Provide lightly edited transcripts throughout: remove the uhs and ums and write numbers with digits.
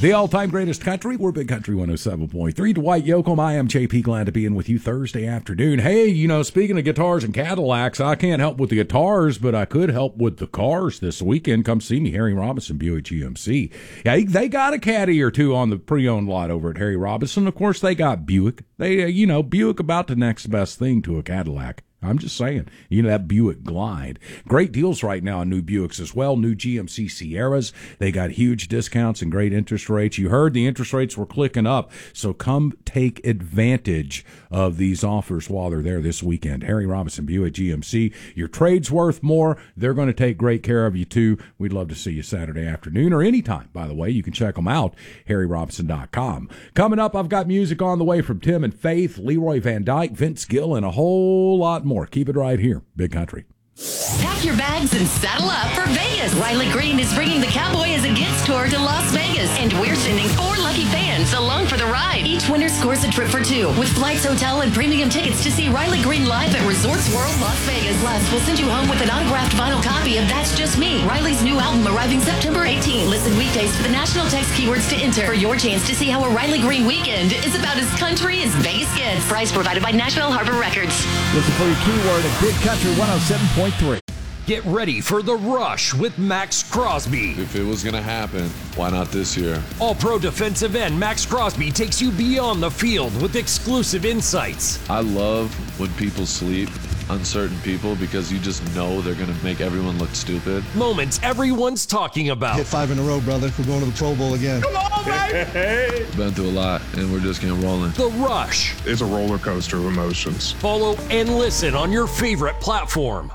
The all-time greatest country. We're Big Country 107.3. Dwight Yoakam. I am JP. Glad to be in with you Thursday afternoon. Hey, speaking of guitars and Cadillacs, I can't help with the guitars, but I could help with the cars this weekend. Come see me, Harry Robinson, Buick GMC. Yeah, they got a Caddy or two on the pre-owned lot over at Harry Robinson. Of course, they got Buick. They, Buick about the next best thing to a Cadillac. I'm just saying, that Buick Glide. Great deals right now on new Buicks as well. New GMC Sierras. They got huge discounts and great interest rates. You heard the interest rates were clicking up, so come take advantage of these offers while they're there this weekend. Harry Robinson, Buick GMC. Your trade's worth more. They're going to take great care of you, too. We'd love to see you Saturday afternoon or anytime, by the way. You can check them out, harryrobinson.com. Coming up, I've got music on the way from Tim and Faith, Leroy Van Dyke, Vince Gill, and a whole lot more. Keep it right here, Big Country. Pack your bags and saddle up for Vegas. Riley Green is bringing the Cowboy as a Gets tour to Las Vegas, and we're sending 4 lucky fans along for the ride. Each winner scores a trip for 2 with flights, hotel, and premium tickets to see Riley Green live at Resorts World Las Vegas. Plus, we'll send you home with an autographed vinyl copy of That's Just Me, Riley's new album arriving September 18th. Listen weekdays to the national text keywords to enter for your chance to see how a Riley Green weekend is about as country as Vegas gets. Price provided by National Harbor Records. Listen for your keyword at Big Country 107.3. Get ready for The Rush with Max Crosby. If it was going to happen, why not this year? All-pro defensive end Max Crosby takes you beyond the field with exclusive insights. I love when people sleep, uncertain people, because you just know they're going to make everyone look stupid. Moments everyone's talking about. Hit 5 in a row, brother. We're going to the Pro Bowl again. Come on, baby! Been through a lot, and we're just getting rolling. The Rush. It's a roller coaster of emotions. Follow and listen on your favorite platform.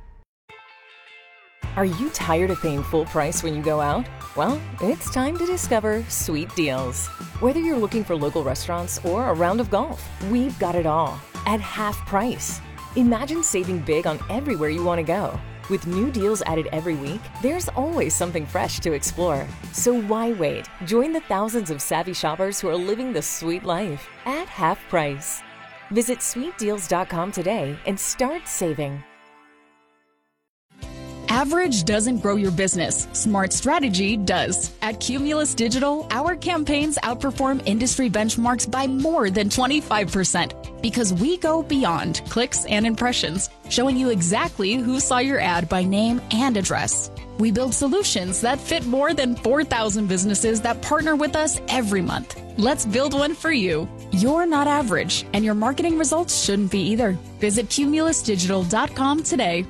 Are you tired of paying full price when you go out? Well, it's time to discover Sweet Deals. Whether you're looking for local restaurants or a round of golf, we've got it all at half price. Imagine saving big on everywhere you want to go. With new deals added every week, there's always something fresh to explore. So why wait? Join the thousands of savvy shoppers who are living the sweet life at half price. Visit sweetdeals.com today and start saving. Average doesn't grow your business. Smart strategy does. At Cumulus Digital, our campaigns outperform industry benchmarks by more than 25% because we go beyond clicks and impressions, showing you exactly who saw your ad by name and address. We build solutions that fit more than 4,000 businesses that partner with us every month. Let's build one for you. You're not average, and your marketing results shouldn't be either. Visit cumulusdigital.com today.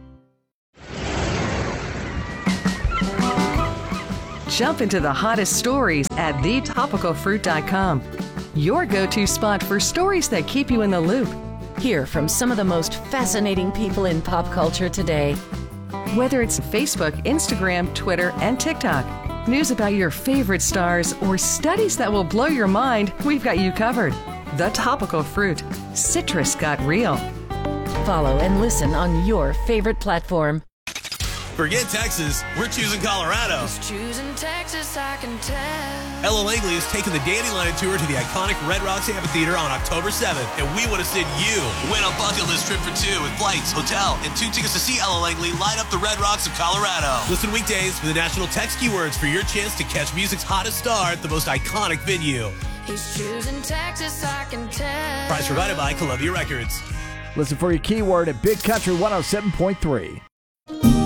Jump into the hottest stories at thetopicalfruit.com. Your go-to spot for stories that keep you in the loop. Hear from some of the most fascinating people in pop culture today. Whether it's Facebook, Instagram, Twitter, and TikTok, news about your favorite stars, or studies that will blow your mind, we've got you covered. The Topical Fruit. Citrus got real. Follow and listen on your favorite platform. Forget Texas, we're choosing Colorado. Choosing Texas, I can tell. Ella Langley is taking the Dandelion Tour to the iconic Red Rocks Amphitheater on October 7th, and we want to send you. Win a bucket list trip for 2 with flights, hotel, and 2 tickets to see Ella Langley light up the Red Rocks of Colorado. Listen weekdays for the national text keywords for your chance to catch music's hottest star at the most iconic venue. He's choosing Texas, I can tell. Price provided by Columbia Records. Listen for your keyword at Big Country 107.3.